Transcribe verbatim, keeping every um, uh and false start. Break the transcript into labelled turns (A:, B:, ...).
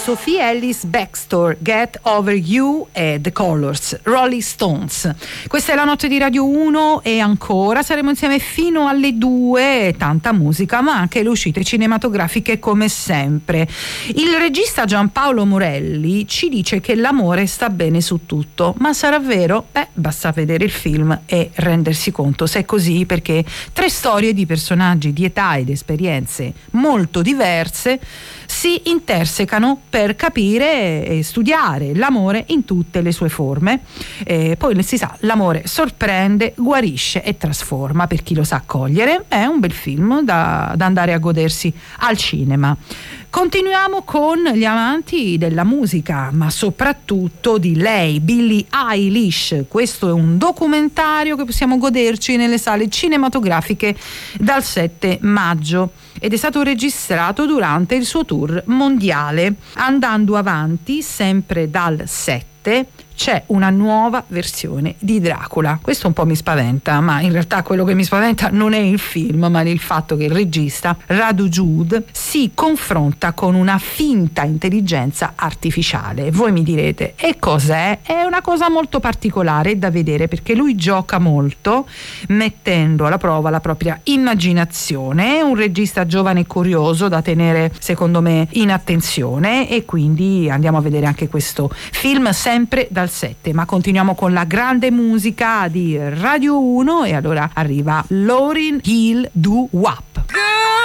A: Sophie Ellis Bextor, Get Over You e The Colors, Rolling Stones. Questa è la notte di Radio uno e ancora saremo insieme fino alle due, tanta musica ma anche le uscite cinematografiche come sempre. Il regista Giampaolo Morelli ci dice che l'amore sta bene su tutto, ma sarà vero? Beh, basta vedere il film e rendersi conto se è così, perché tre storie di personaggi di età ed esperienze molto diverse si intersecano per capire e studiare l'amore in tutte le sue forme. E poi si sa, l'amore sorprende, guarisce e trasforma, per chi lo sa cogliere. È un bel film da, da andare a godersi al cinema. Continuiamo con gli amanti della musica, ma soprattutto di lei, Billie Eilish. Questo è un documentario che possiamo goderci nelle sale cinematografiche dal sette maggio ed è stato registrato durante il suo tour mondiale. Andando avanti, sempre dal sette, c'è una nuova versione di Dracula. Questo un po' mi spaventa, ma in realtà quello che mi spaventa non è il film, ma il fatto che il regista Radu Jude si confronta con una finta intelligenza artificiale. Voi mi direte, e cos'è? È una cosa molto particolare da vedere, perché lui gioca molto mettendo alla prova la propria immaginazione. È un regista giovane e curioso da tenere, secondo me, in attenzione, e quindi andiamo a vedere anche questo film sempre dal sette. Ma continuiamo con la grande musica di Radio uno e allora arriva Lauryn Hill Doo Wop.